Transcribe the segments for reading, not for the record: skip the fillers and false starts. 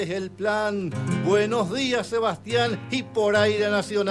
Es el plan. Buenos días, Sebastián, y por aire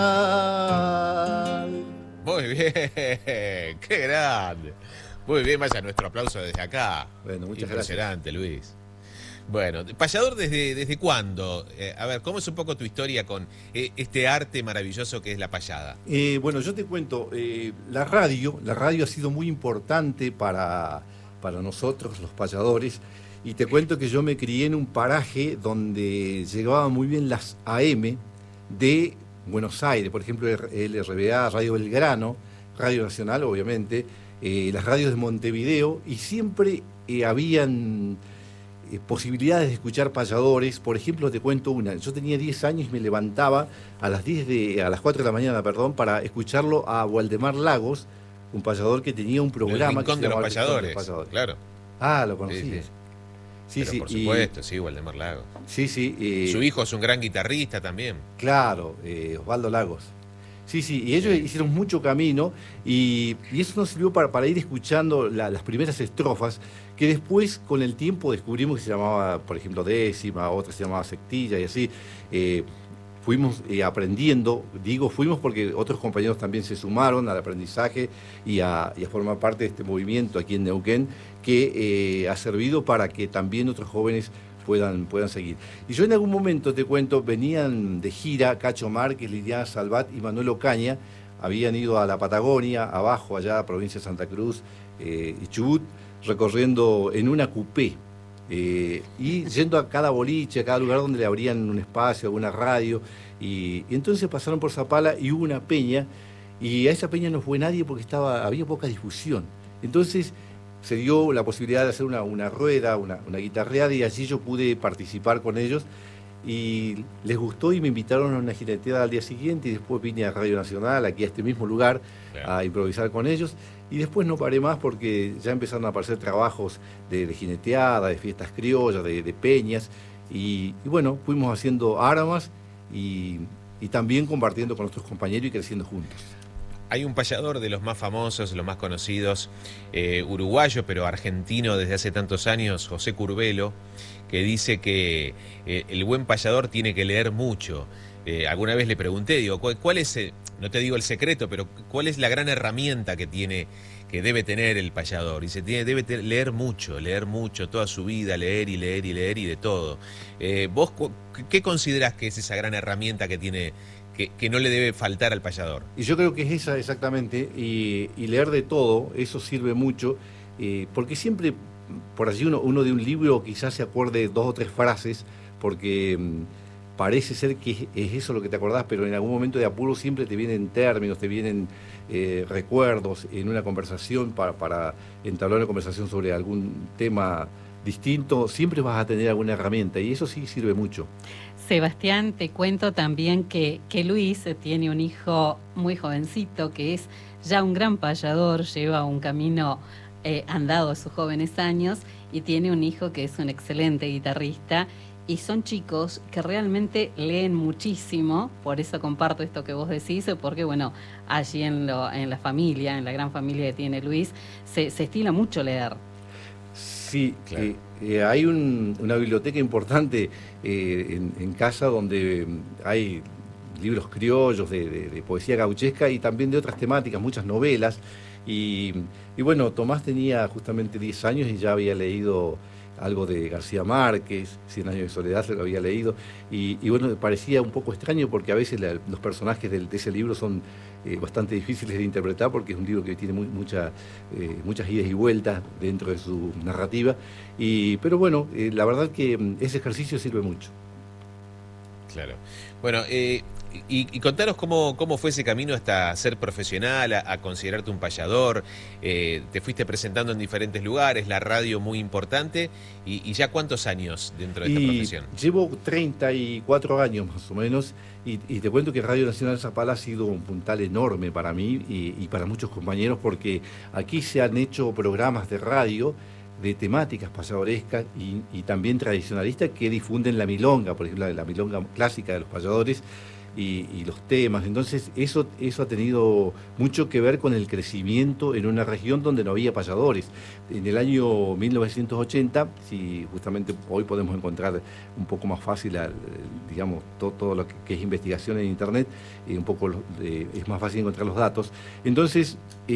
nacional. Muy bien, qué grande. Muy bien, vaya nuestro aplauso desde acá. Bueno, muchas Impresionante, gracias. Luis. Bueno, payador, ¿desde cuándo? A ver, ¿cómo es un poco tu historia con este arte maravilloso que es la payada? Bueno, yo te cuento, la radio ha sido muy importante para nosotros, los payadores, y te cuento que yo me crié en un paraje donde llegaban muy bien las AM de Buenos Aires, por ejemplo, el RBA, Radio Belgrano, Radio Nacional, obviamente, las radios de Montevideo, y siempre habían posibilidades de escuchar payadores. Por ejemplo, te cuento una. Yo tenía 10 años y me levantaba a las 4 de la mañana, para escucharlo a Waldemar Lagos, un payador que tenía un programa. El Rincón de los Payadores, claro. Ah, lo conocí. Sí. Sí, pero por supuesto, sí, Waldemar Lagos. Sí. Su hijo es un gran guitarrista también. Claro, Osvaldo Lagos. Sí, y ellos hicieron mucho camino y eso nos sirvió para ir escuchando las primeras estrofas, que después con el tiempo descubrimos que se llamaba, por ejemplo, décima, otra se llamaba sectilla y así. Fuimos aprendiendo, fuimos porque otros compañeros también se sumaron al aprendizaje y a formar parte de este movimiento aquí en Neuquén, que ha servido para que también otros jóvenes puedan seguir. Y yo en algún momento, te cuento, venían de gira Cacho Márquez, Liliana Salvat y Manuel Ocaña, habían ido a la Patagonia, abajo allá, provincia de Santa Cruz y Chubut, recorriendo en una coupé. Y yendo a cada boliche, a cada lugar donde le abrían un espacio, alguna radio, y entonces pasaron por Zapala y hubo una peña, y a esa peña no fue nadie porque había poca difusión. Entonces se dio la posibilidad de hacer una rueda, una guitarreada, y allí yo pude participar con ellos, y les gustó y me invitaron a una jineteada al día siguiente, y después vine a Radio Nacional, aquí a este mismo lugar, a improvisar con ellos. Y después no paré más porque ya empezaron a aparecer trabajos de jineteada, de fiestas criollas, de peñas. Y bueno, fuimos haciendo armas y también compartiendo con nuestros compañeros y creciendo juntos. Hay un payador de los más famosos, los más conocidos, uruguayo, pero argentino desde hace tantos años, José Curbelo, que dice que el buen payador tiene que leer mucho. Alguna vez le pregunté, digo, ¿cuál es, no te digo el secreto, pero cuál es la gran herramienta que debe tener el payador? Dice, debe leer mucho toda su vida, leer y de todo. ¿Vos qué considerás que es esa gran herramienta que tiene, que no le debe faltar al payador? Y yo creo que es esa exactamente, y leer de todo, eso sirve mucho, porque siempre, por allí uno de un libro quizás se acuerde 2 o 3 frases, porque parece ser que es eso lo que te acordás, pero en algún momento de apuro siempre te vienen términos, te vienen recuerdos en una conversación, para entablar una conversación sobre algún tema distinto, siempre vas a tener alguna herramienta, y eso sí sirve mucho. Sebastián, te cuento también que Luis tiene un hijo muy jovencito, que es ya un gran payador, lleva un camino andado a sus jóvenes años, y tiene un hijo que es un excelente guitarrista. Y son chicos que realmente leen muchísimo, por eso comparto esto que vos decís, porque bueno, allí en la familia, en la gran familia que tiene Luis, se estila mucho leer. Sí, claro. Hay una biblioteca importante en casa donde hay libros criollos de poesía gauchesca y también de otras temáticas, muchas novelas. Y bueno, Tomás tenía justamente 10 años y ya había leído algo de García Márquez, 100 años de soledad, se lo había leído, y bueno, parecía un poco extraño porque a veces los personajes de ese libro son bastante difíciles de interpretar, porque es un libro que tiene muchas idas y vueltas dentro de su narrativa, pero bueno, la verdad que ese ejercicio sirve mucho. Claro. Bueno, y contanos cómo fue ese camino hasta ser profesional, a considerarte un payador. Te fuiste presentando en diferentes lugares, la radio muy importante, y ya ¿cuántos años dentro de esta profesión? Llevo 34 años más o menos, y te cuento que Radio Nacional Zapala ha sido un puntal enorme para mí y para muchos compañeros, porque aquí se han hecho programas de radio de temáticas payadorescas y también tradicionalistas que difunden la milonga, por ejemplo, la milonga clásica de los payadores. y los temas. Entonces eso ha tenido mucho que ver con el crecimiento en una región donde no había payadores. En el año 1980, si justamente hoy podemos encontrar un poco más fácil, digamos, todo lo que es investigación en Internet, un poco es más fácil encontrar los datos. Entonces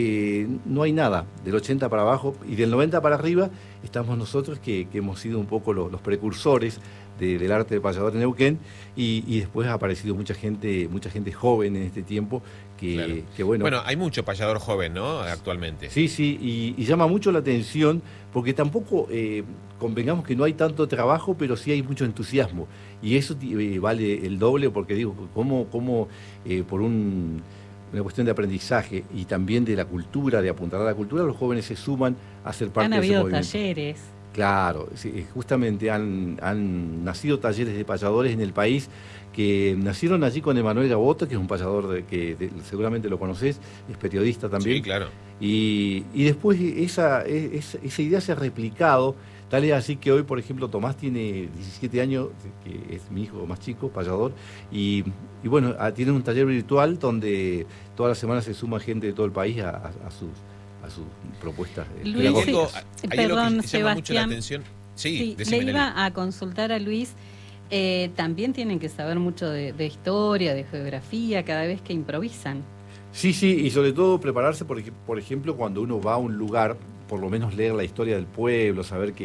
no hay nada del 80 para abajo, y del 90 para arriba estamos nosotros que hemos sido un poco los precursores del arte de payador en Neuquén, y después ha aparecido mucha gente joven en este tiempo Claro. que bueno. Bueno, hay mucho payador joven, ¿no? Actualmente. Sí, y llama mucho la atención, porque tampoco convengamos que no hay tanto trabajo, pero sí hay mucho entusiasmo, y eso vale el doble, porque digo, cómo por una cuestión de aprendizaje y también de la cultura, de apuntar a la cultura, los jóvenes se suman a ser parte de ese movimiento. Han habido talleres. Claro, sí, justamente han nacido talleres de payadores en el país, que nacieron allí con Emanuel Gaboto, que es un payador seguramente lo conocés, es periodista también. Sí, claro. Y después esa idea se ha replicado, tal es así que hoy, por ejemplo, Tomás tiene 17 años, que es mi hijo más chico, payador, y bueno, tiene un taller virtual donde todas las semanas se suma gente de todo el país a sus propuestas Luis, pedagógicas. Hay algo perdón, que llama mucho la Sebastián. atención. Sí, Sí, le decime, iba a consultar a Luis. También tienen que saber mucho de historia, de geografía, cada vez que improvisan. Sí, y sobre todo prepararse, porque, por ejemplo, cuando uno va a un lugar, por lo menos leer la historia del pueblo, saber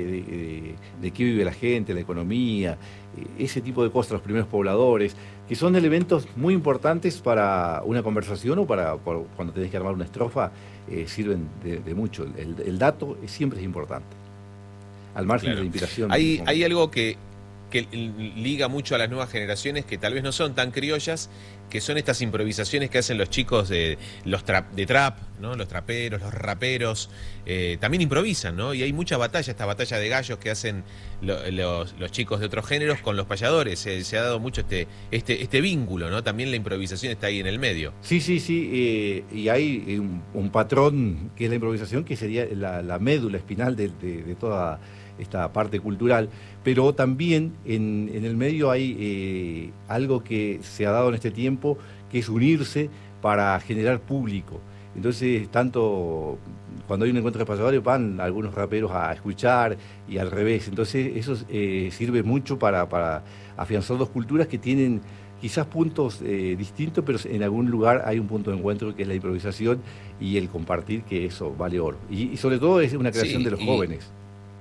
de qué vive la gente, la economía, ese tipo de cosas, los primeros pobladores, que son elementos muy importantes para una conversación o para cuando tenés que armar una estrofa, sirven de mucho. El dato siempre es importante, al margen de la inspiración. Hay algo que liga mucho a las nuevas generaciones, que tal vez no son tan criollas, que son estas improvisaciones que hacen los chicos de trap, ¿no? Los traperos, los raperos, también improvisan, ¿no? Y hay mucha batalla, esta batalla de gallos que hacen los chicos de otros géneros con los payadores. Se ha dado mucho este vínculo, ¿no? También la improvisación está ahí en el medio. Sí, y hay un patrón que es la improvisación, que sería la médula espinal de toda esta parte cultural, pero también en el medio hay algo que se ha dado en este tiempo, que es unirse para generar público. Entonces, tanto cuando hay un encuentro de payadores, van algunos raperos a escuchar, y al revés. Entonces eso sirve mucho para afianzar dos culturas que tienen quizás puntos distintos, pero en algún lugar hay un punto de encuentro, que es la improvisación y el compartir, que eso vale oro. Y sobre todo es una creación de los jóvenes.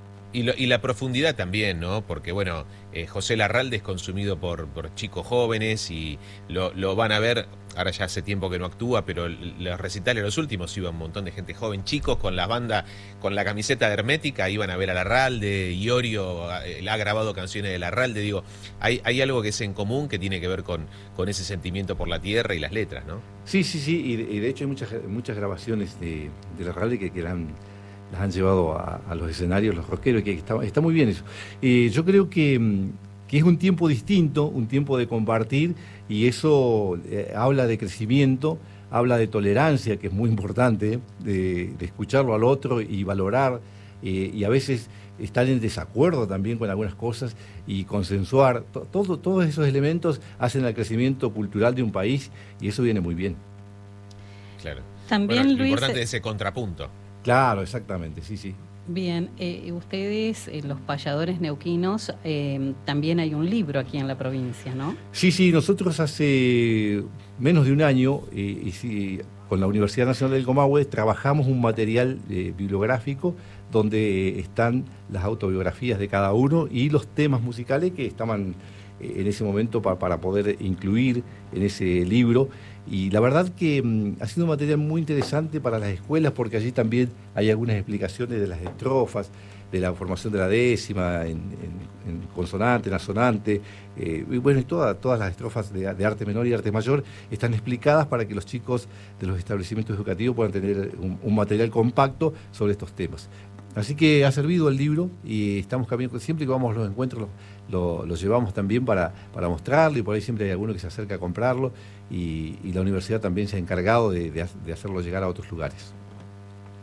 Y la profundidad también, ¿no? Porque, bueno, José Larralde es consumido por chicos jóvenes, y lo van a ver. Ahora ya hace tiempo que no actúa, pero los recitales, los últimos, iba un montón de gente joven, chicos con la banda, con la camiseta de Hermética, iban a ver a Larralde. Iorio ha grabado canciones de Larralde. Digo, hay algo que es en común, que tiene que ver con ese sentimiento por la tierra y las letras, ¿no? Sí, y de hecho hay muchas grabaciones de Larralde que las han llevado a los escenarios, los rockeros, que está muy bien eso. Yo creo que es un tiempo distinto, un tiempo de compartir, y eso habla de crecimiento, habla de tolerancia, que es muy importante, de escucharlo al otro y valorar, y a veces estar en desacuerdo también con algunas cosas y consensuar. Todos esos elementos hacen el crecimiento cultural de un país, y eso viene muy bien. Claro. También, bueno, Luis, lo importante es ese contrapunto. Claro, exactamente, sí. Bien, ustedes, los payadores neuquinos, también hay un libro aquí en la provincia, ¿no? Sí, nosotros hace menos de un año, con la Universidad Nacional del Comahue, trabajamos un material bibliográfico donde están las autobiografías de cada uno y los temas musicales que estaban en ese momento para poder incluir en ese libro. Y la verdad que ha sido un material muy interesante para las escuelas, porque allí también hay algunas explicaciones de las estrofas, de la formación de la décima, en consonante, en asonante, y bueno, y todas las estrofas de arte menor y arte mayor están explicadas para que los chicos de los establecimientos educativos puedan tener un material compacto sobre estos temas. Así que ha servido el libro, y estamos caminando, siempre que vamos a los encuentros lo llevamos también para mostrarlo, y por ahí siempre hay alguno que se acerca a comprarlo, y la universidad también se ha encargado de hacerlo llegar a otros lugares.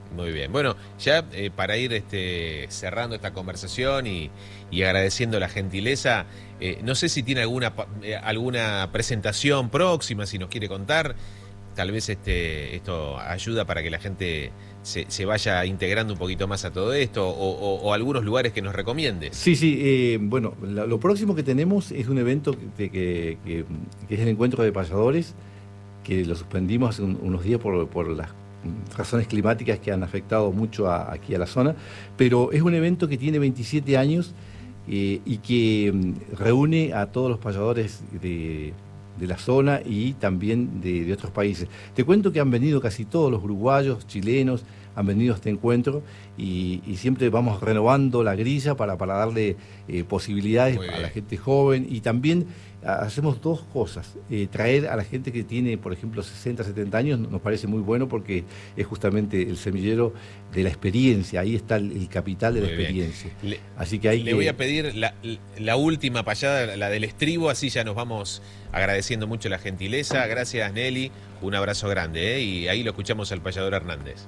Muy bien. Bueno, ya para ir cerrando esta conversación y agradeciendo la gentileza, no sé si tiene alguna presentación próxima, si nos quiere contar. Tal vez esto ayuda para que la gente se vaya integrando un poquito más a todo esto, o algunos lugares que nos recomiende. Sí, bueno, lo próximo que tenemos es un evento que es el encuentro de payadores, que lo suspendimos hace unos días por las razones climáticas que han afectado mucho aquí a la zona, pero es un evento que tiene 27 años y que reúne a todos los payadores de la zona y también de otros países. Te cuento que han venido casi todos los uruguayos, chilenos, han venido a este encuentro y siempre vamos renovando la grilla para darle posibilidades a la gente joven, y también hacemos dos cosas. Traer a la gente que tiene, por ejemplo, 60, 70 años, nos parece muy bueno porque es justamente el semillero de la experiencia, ahí está el capital de la experiencia. Así que le voy a pedir la última payada, la del estribo, así ya nos vamos agradeciendo mucho la gentileza. Gracias, Nelly, un abrazo grande, y ahí lo escuchamos al payador Hernández.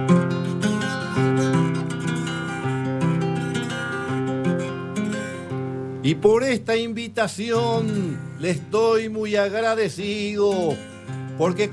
Y por esta invitación le estoy muy agradecido, porque